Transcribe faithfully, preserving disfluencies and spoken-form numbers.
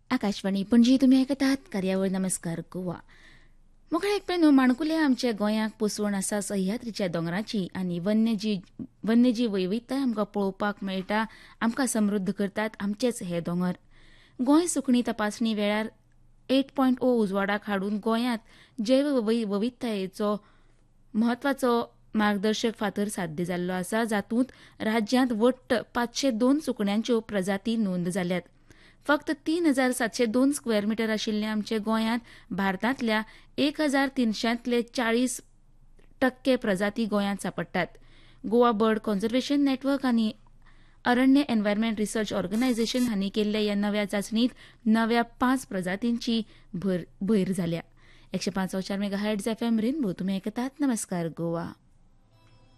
आकाशवाणी पणजी तुम्ही ऐकतात कार्यावळ नमस्कार गोवा. मोकळे ऐकप्यानो माणकुल्या आमच्या गोंयाक पोसवण आसा सह्याद्रीच्या दोंगराची आनी वन्यजीव वन्यजीव वैविध्य आमकां पळोवपाक मेळटा. आमकां समृद्ध करतात आमचेच हे दोंगर. गोंय सुकणी तपासणी वेळार एट पॉयंट ओ उजवाडाक हाडून गोंयांत जैव वैविध्यतेचो म्हत्वाचो मार्गदर्शक फातर साध्य जाल्लो आसा, जातूंत राज्यांत वट्ट पांचशे दोन सुकण्यांच्यो प्रजाती नोंद जाल्यात. फक्त तीन हजार सातशे दोन स्क्वेअर मिटर आशिल्ल्या आमच्या गोंयांत भारतांतल्या एक हजार तिनशांतले चाळीस टक्के प्रजाती गोंयांत सांपडटात. गोवा बर्ड कन्झर्वेशन नेटवर्क आनी अरण्य एन्व्हायरमेंट रिसर्च ऑर्गनायझेशन हांणी केल्ल्या ह्या नव्या चांचणीत नव्या पांच प्रजातींची भर भयर जाल्या. एकशे पांच चार mega hertz F M rainbow तुमी ऐकतात नमस्कार गोवा.